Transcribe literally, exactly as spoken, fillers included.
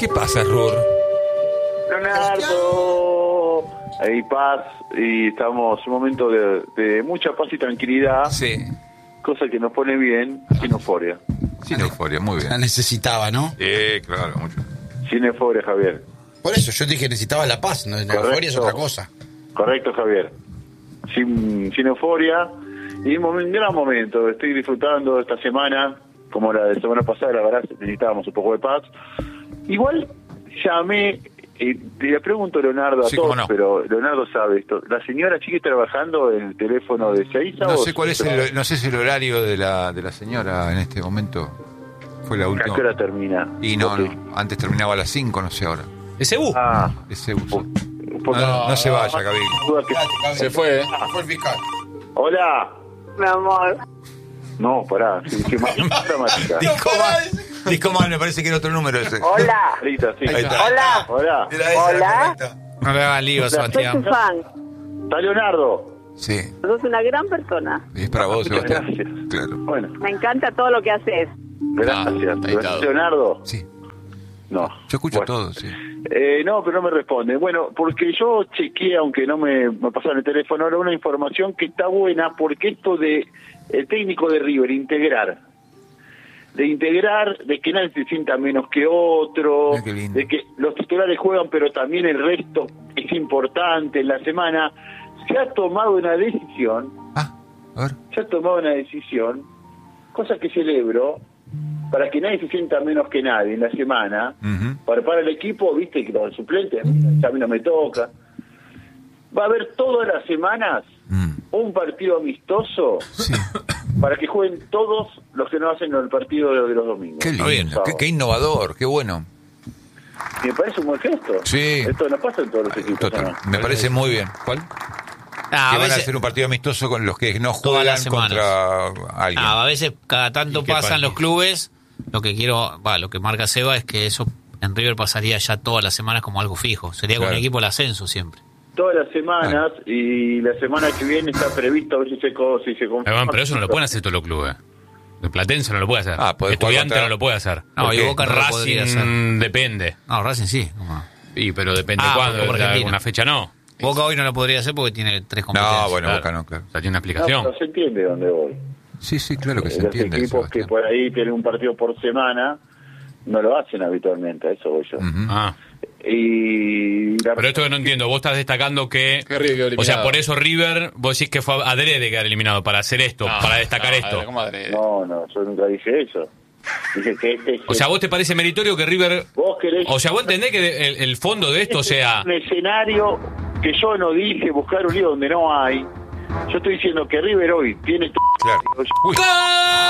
¿Qué pasa, Rur? Leonardo, hay paz y estamos en un momento de, de mucha paz y tranquilidad. Sí. Cosa que nos pone bien, sin euforia. Sin euforia, muy bien. La necesitaba, ¿no? Sí, claro, mucho. Sin euforia, Javier. Por eso yo dije necesitaba la paz, no, la Correcto. euforia es otra cosa. Correcto, Javier. Sin, sin euforia y un momen- gran momento. Estoy disfrutando esta semana, como la de la semana pasada, la verdad necesitábamos un poco de paz. Igual llamé, y le pregunto a Leonardo a Sí, todos, cómo no. pero Leonardo sabe esto. ¿La señora sigue trabajando en el teléfono de Seiza? No o sé cuál es trabaja? el, no sé si el horario de la, de la señora en este momento. Fue la ¿A última. qué hora termina? Y no, Ok. no, antes terminaba a las cinco, no sé ahora. Ese U. Ah, Ese uso. un poco- No, no se vaya, Gabriel. duda que- Se fue, ¿eh? Fue el fiscal. Hola. Mi amor. No, pará. Sí, sí, más dramática. Discoman, Discoman, me parece que era otro número ese. Hola. Ahorita, sí. Ahí está. Hola. Hola. Hola. No le hagan lío, Soy Sebastián. tu fan. Está Leonardo. Sí, Sos una gran persona. es para vos, Muchas Sebastián. gracias. Claro. Bueno, Me encanta todo lo que haces. gracias. ahí está. Leonardo. Sí, No. yo escucho Bueno. todo, sí. Eh, no, pero no me responde. Bueno, porque yo chequeé, aunque no me, me pasaron el teléfono, ahora una información que está buena, porque esto de el técnico de River, integrar, de integrar, de que nadie se sienta menos que otro, Mira qué lindo. de que los titulares juegan, pero también el resto es importante en la semana, se ha tomado una decisión, Ah, a ver. se ha tomado una decisión, cosa que celebro, para que nadie se sienta menos que nadie en la semana, Ujú. para, para el equipo, viste, que los suplentes, a mí, a mí no me toca. Va a haber todas las semanas Mm. un partido amistoso Sí. para que jueguen todos los que no hacen el partido de, de los domingos. Qué Está bien. lindo, qué, qué innovador, qué bueno. Y me parece un buen gesto. Sí. Esto no pasa en todos los equipos. Total, ¿o no? me parece muy bien. ¿Cuál? Ah, que a van a veces, hacer un partido amistoso con los que no Todas las juegan contra alguien. ah, a veces cada tanto ¿Y qué pasan pasa? los clubes. Lo que quiero, va, lo que marca Seba es que eso en River pasaría ya todas las semanas como algo fijo. Sería con Claro. el equipo del ascenso siempre. Todas las semanas y la semana que viene está previsto a ver si se, co- si se confirma. Iván, pero eso no lo pueden hacer todos los clubes. El Platense no lo puede hacer. Ah, puede jugar Estudiante contra- no lo puede hacer. No, ¿Por y qué? Boca no lo podría hacer. Racing depende. No, Racing sí. ¿cómo? Y pero depende Ah, cuándo. por de Argentina. alguna fecha no. Boca hoy no lo podría hacer porque tiene tres competencias. No, bueno, Claro. Boca no, claro. O sea, tiene una No, explicación. pero se entiende dónde voy. Sí, sí, claro que se Los entiende. equipos que Sebastián. por ahí tienen un partido por semana no lo hacen habitualmente, a eso voy yo. Ujú. Ah. Y la- Pero esto que no entiendo, vos estás destacando que... Que River quedó O sea, eliminado. por eso River, vos decís que fue adrede quedar eliminado, para hacer esto, para destacar esto. no, no, yo nunca dije eso. Dije que este es O sea, ¿vos te parece meritorio que River... vos querés O sea, ¿vos entendés que el, el fondo de esto sea... un escenario que yo no dije buscar un lío donde no hay. Yo estoy diciendo que River hoy tiene Claro. Uy.